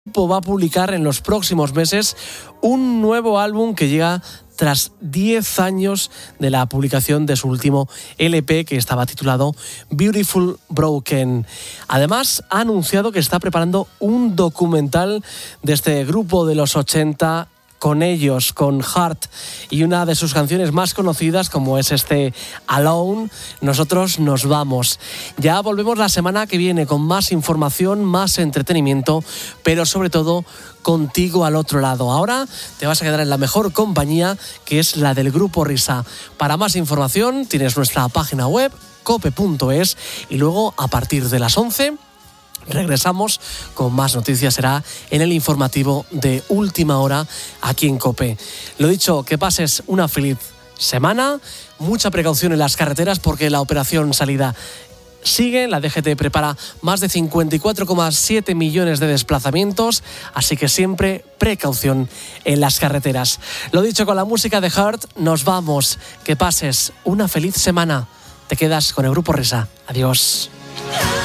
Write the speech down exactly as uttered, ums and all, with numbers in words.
va a publicar en los próximos meses un nuevo álbum que llega tras diez años de la publicación de su último L P, que estaba titulado Beautiful Broken. Además, ha anunciado que está preparando un documental de este grupo de los ochenta, con ellos, con Heart, y una de sus canciones más conocidas, como es este Alone, Nosotros nos vamos. Ya volvemos la semana que viene con más información, más entretenimiento, pero sobre todo contigo al otro lado. Ahora te vas a quedar en la mejor compañía, que es la del Grupo Risa. Para más información tienes nuestra página web, cope punto es, y luego a partir de las once... regresamos con más noticias, será en el informativo de última hora aquí en COPE. Lo dicho, que pases una feliz semana, mucha precaución en las carreteras porque la operación salida sigue. La D G T prepara más de cincuenta y cuatro coma siete millones de desplazamientos, así que siempre precaución en las carreteras. Lo dicho, con la música de Heart nos vamos. Que pases una feliz semana. Te quedas con el Grupo Risa. Adiós.